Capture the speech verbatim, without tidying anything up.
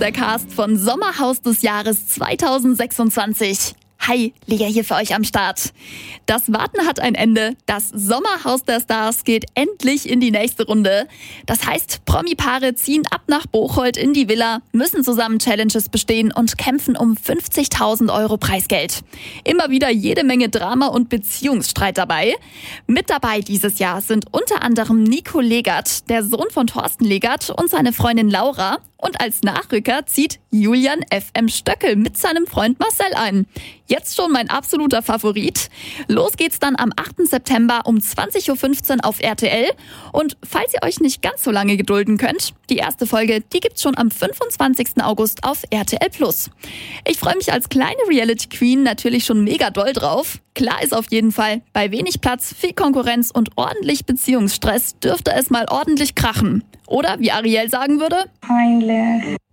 der Cast von Sommerhaus des Jahres zwanzig sechsundzwanzig. Hi, Lea hier für euch am Start. Das Warten hat ein Ende. Das Sommerhaus der Stars geht endlich in die nächste Runde. Das heißt, Promi-Paare ziehen ab nach Bocholt in die Villa, müssen zusammen Challenges bestehen und kämpfen um fünfzigtausend Euro Preisgeld. Immer wieder jede Menge Drama und Beziehungsstreit dabei. Mit dabei dieses Jahr sind unter anderem Nico Legert, der Sohn von Thorsten Legert, und seine Freundin Laura. Und als Nachrücker zieht Julian F M Stöckel mit seinem Freund Marcel ein. Jetzt schon mein absoluter Favorit. Los geht's dann am achten September um zwanzig Uhr fünfzehn auf R T L. Und falls ihr euch nicht ganz so lange gedulden könnt, die erste Folge, die gibt's schon am fünfundzwanzigsten August auf R T L Plus. Ich freue mich als kleine Reality Queen natürlich schon mega doll drauf. Klar ist auf jeden Fall, bei wenig Platz, viel Konkurrenz und ordentlich Beziehungsstress dürfte es mal ordentlich krachen. Oder wie Ariel sagen würde: Peinlich.